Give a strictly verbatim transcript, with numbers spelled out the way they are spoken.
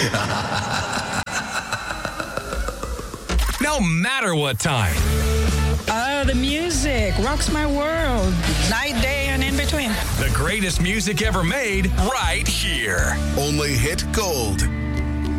No matter what time. Oh, the music rocks my world. Night, day, and in between. The greatest music ever made right here. Only hit gold.